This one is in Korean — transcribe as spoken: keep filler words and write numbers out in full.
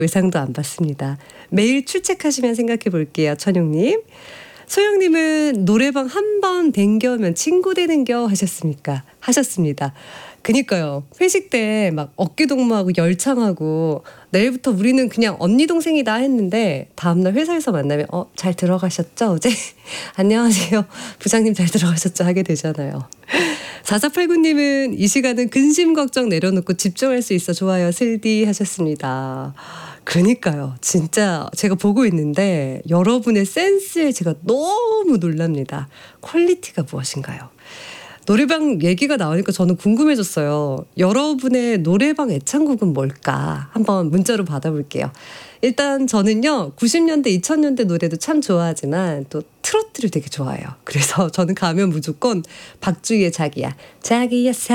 외상도 안 받습니다. 매일 출첵하시면 생각해 볼게요. 천용님. 소영님은 노래방 한 번 댕겨면 친구 되는겨 하셨습니까? 하셨습니다. 그니까요. 회식 때 막 어깨동무하고 열창하고 내일부터 우리는 그냥 언니 동생이다 했는데 다음날 회사에서 만나면 어, 잘 들어가셨죠 어제? 안녕하세요. 부장님 잘 들어가셨죠? 하게 되잖아요. 사사팔구님은 이 시간은 근심 걱정 내려놓고 집중할 수 있어 좋아요. 슬디 하셨습니다. 그러니까요. 진짜 제가 보고 있는데 여러분의 센스에 제가 너무 놀랍니다. 퀄리티가 무엇인가요? 노래방 얘기가 나오니까 저는 궁금해졌어요. 여러분의 노래방 애창곡은 뭘까? 한번 문자로 받아볼게요. 일단 저는요. 구십 년대, 이천 년대 노래도 참 좋아하지만 또 트로트를 되게 좋아해요. 그래서 저는 가면 무조건 박주희의 자기야. 자기야